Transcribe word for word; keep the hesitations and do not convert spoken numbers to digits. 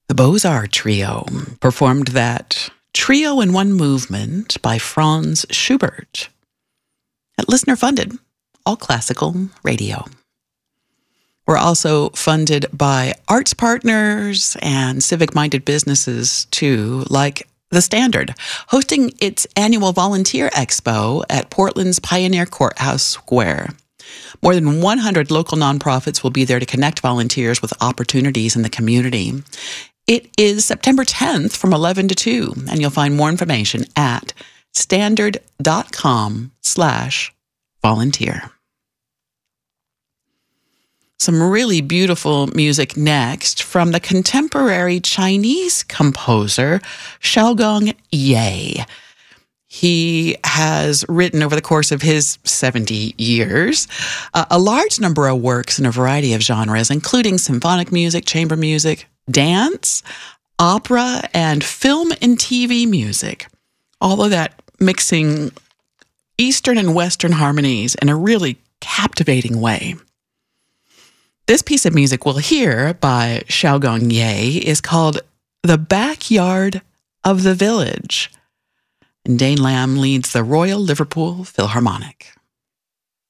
The Beaux-Arts Trio performed that Trio in One Movement by Franz Schubert at listener-funded, all classical radio. We're also funded by arts partners and civic-minded businesses, too, like The Standard, hosting its annual Volunteer Expo at Portland's Pioneer Courthouse Square. More than one hundred local nonprofits will be there to connect volunteers with opportunities in the community. It is September tenth from eleven to two, and you'll find more information at standard.com slash volunteer. Some really beautiful music next from the contemporary Chinese composer Xiaogong Ye. He has written over the course of his seventy years uh, a large number of works in a variety of genres, including symphonic music, chamber music, dance, opera, and film and T V music. All of that mixing Eastern and Western harmonies in a really captivating way. This piece of music we'll hear by Xiaogong Ye is called The Backyard of the Village. And Dane Lamb leads the Royal Liverpool Philharmonic.